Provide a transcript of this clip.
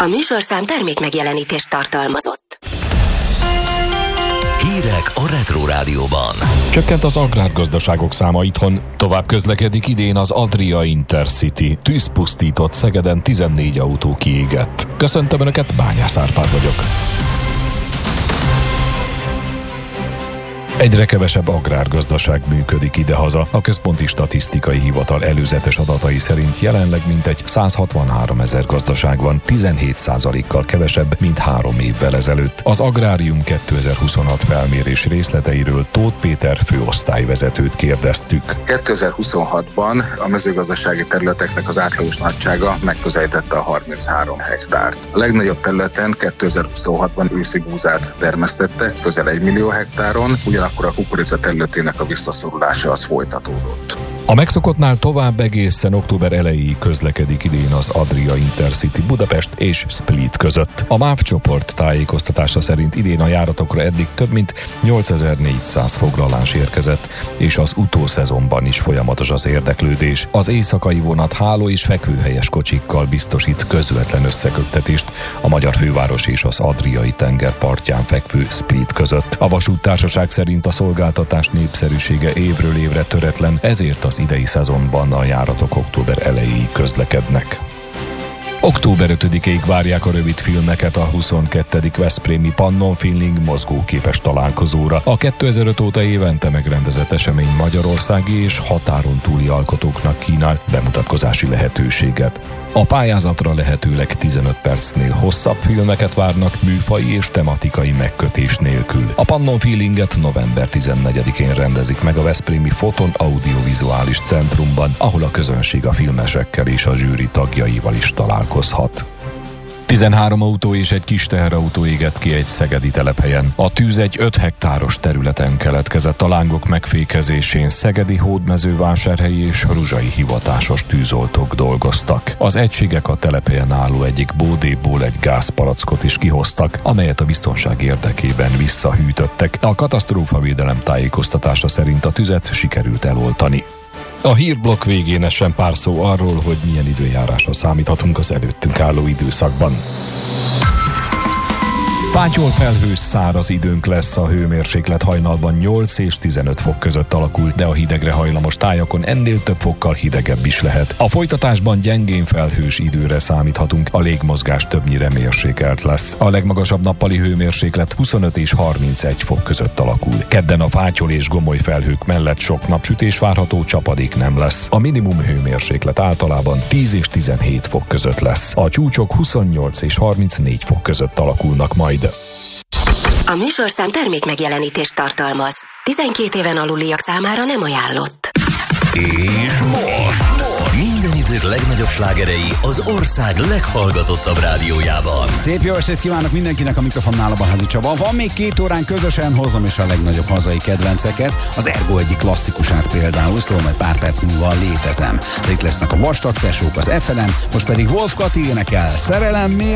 műsorszám termék megjelenítést tartalmazott. Hírek a Retro Rádióban. Csökkent az agrárgazdaságok száma itthon. Tovább közlekedik idén az Adria Intercity. Tűz pusztított Szegeden, 14 autó kiégett. Köszöntöm Önöket, Bányász Árpád vagyok. Egyre kevesebb agrárgazdaság működik idehaza. A Központi Statisztikai Hivatal előzetes adatai szerint jelenleg mintegy 163 000 gazdaság van, 17%-kal kevesebb, mint 3 évvel ezelőtt. Az Agrárium 2026 felmérés részleteiről Tóth Péter főosztályvezetőt kérdeztük. 2026-ban a mezőgazdasági területeknek az átlagos nagysága megközelítette a 33 hektárt. A legnagyobb területen 2026-ban őszi búzát termesztettek, közel 1 millió hektáron, ugyanakkor a kukorica területének a visszaszorulása az folytatódott. A megszokottnál tovább egészen október elejéig közlekedik idén az Adria Intercity Budapest és Split között. A MÁV csoport tájékoztatása szerint idén a járatokra eddig több mint 8400 foglalás érkezett, és az utószezonban is folyamatos az érdeklődés. Az éjszakai vonat háló és fekvőhelyes kocsikkal biztosít közvetlen összeköttetést a magyar főváros és az Adriai tenger partján fekvő Split között. A vasúttársaság szerint a szolgáltatás népszerűsége évről évre töretlen, ezért az idei szezonban a járatok október elejéig közlekednek. Október 5-ig várják a rövidfilmeket a 22. Veszprémi Pannon Feeling mozgóképes találkozóra. A 2005 óta évente megrendezett esemény magyarországi és határon túli alkotóknak kínál bemutatkozási lehetőséget. A pályázatra lehetőleg 15 percnél hosszabb filmeket várnak műfaji és tematikai megkötés nélkül. A Pannon Feelinget november 14-én rendezik meg a Veszprémi Foton Audiovizuális Centrumban, ahol a közönség a filmesekkel és a zsűri tagjaival is találkozhat. 13 autó és egy kis teherautó égett ki egy szegedi telephelyen. A tűz egy 5 hektáros területen keletkezett. A lángok megfékezésén szegedi, hódmezővásárhelyi és ruzsai hivatásos tűzoltók dolgoztak. Az egységek a telephelyen álló egyik bódéból egy gázpalackot is kihoztak, amelyet a biztonság érdekében visszahűtöttek. A katasztrófavédelem tájékoztatása szerint a tüzet sikerült eloltani. A hírblokk végén essen pár szó arról, hogy milyen időjárásra számíthatunk az előttünk álló időszakban. Fátyol felhős, száraz időnk lesz, a hőmérséklet hajnalban 8 és 15 fok között alakul, de a hidegre hajlamos tájakon ennél több fokkal hidegebb is lehet. A folytatásban gyengén felhős időre számíthatunk, a légmozgás többnyire mérsékelt lesz. A legmagasabb nappali hőmérséklet 25 és 31 fok között alakul. Kedden a fátyol és gomoly felhők mellett sok napsütés várható, csapadék nem lesz. A minimum hőmérséklet általában 10 és 17 fok között lesz. A csúcsok 28 és 34 fok között alakulnak majd. A műsorszám termék megjelenítést tartalmaz. 12 éven aluliak számára nem ajánlott. És most minden idők legnagyobb slágerei az ország leghallgatottabb rádiójában. Szép jó estét kívánok mindenkinek, a mikrofonnál a Baházi Csaba. Van még 2 órán, közösen hozom is a legnagyobb hazai kedvenceket. Az Ergo egyik klasszikusát például, szólom, majd pár perc múlva Létezem. De itt lesznek a Vastag Tesók, az FLM, most pedig Wolf Kati énekel Szerelem miért?